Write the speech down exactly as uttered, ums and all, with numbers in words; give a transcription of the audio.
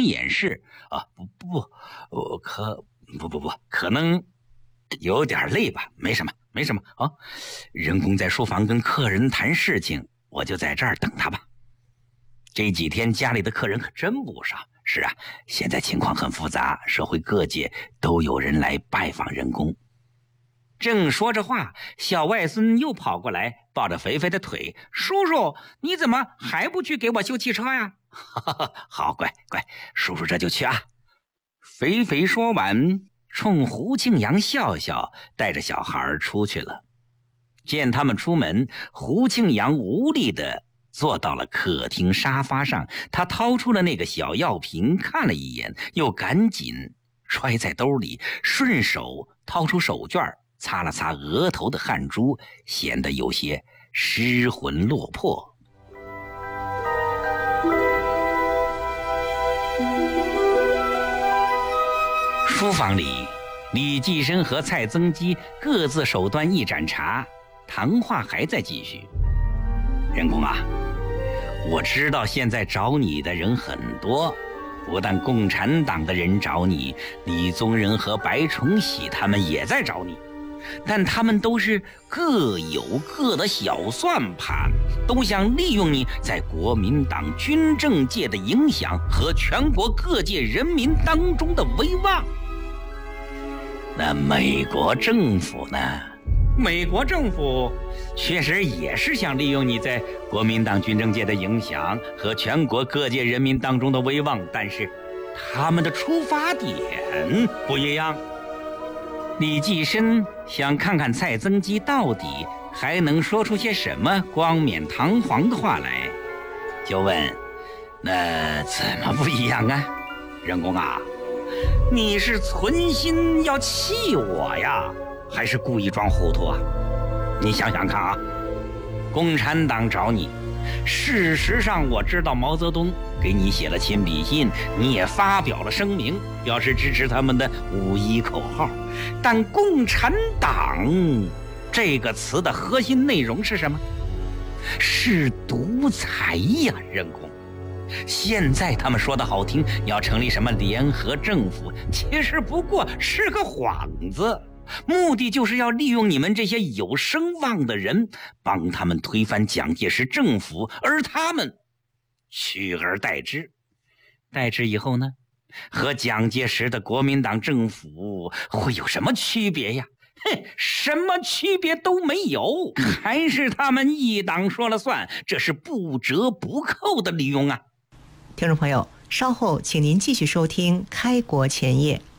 声掩饰啊，不不不，可不不不，可能有点累吧，没什么没什么啊。人工在书房跟客人谈事情，我就在这儿等他吧。这几天家里的客人可真不少。是啊，现在情况很复杂，社会各界都有人来拜访人工。正说着话，小外孙又跑过来，抱着肥肥的腿：“叔叔，你怎么还不去给我修汽车呀？”好，乖乖，叔叔这就去啊。肥肥说完，冲胡庆阳笑笑，带着小孩出去了。见他们出门，胡庆阳无力地坐到了客厅沙发上，他掏出了那个小药瓶，看了一眼，又赶紧揣在兜里，顺手掏出手绢擦了擦额头的汗珠，显得有些失魂落魄。书房里，李济深和蔡增基各自手端一盏茶，谈话还在继续。人工啊，我知道现在找你的人很多，不但共产党的人找你，李宗仁和白崇禧他们也在找你，但他们都是各有各的小算盘，都想利用你在国民党军政界的影响和全国各界人民当中的威望。那美国政府呢？美国政府确实也是想利用你在国民党军政界的影响和全国各界人民当中的威望，但是他们的出发点不一样。李济深想看看蔡增基到底还能说出些什么冠冕堂皇的话来，就问：那怎么不一样啊？人工啊，你是存心要气我呀，还是故意装糊涂啊？你想想看啊，共产党找你，事实上我知道毛泽东给你写了亲笔信，你也发表了声明，表示支持他们的五一口号，但共产党这个词的核心内容是什么？是独裁呀，人工。现在他们说的好听，要成立什么联合政府，其实不过是个幌子，目的就是要利用你们这些有声望的人，帮他们推翻蒋介石政府，而他们取而代之。代之以后呢，和蒋介石的国民党政府会有什么区别呀？哼，什么区别都没有，还是他们一党说了算，这是不折不扣的利用啊。 听众朋友，稍后请您继续收听《开国前夜》。